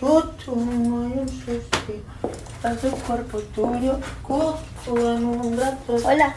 no hay un suspiro. Hace un cuerpo tuyo, justo en un rato. Hola.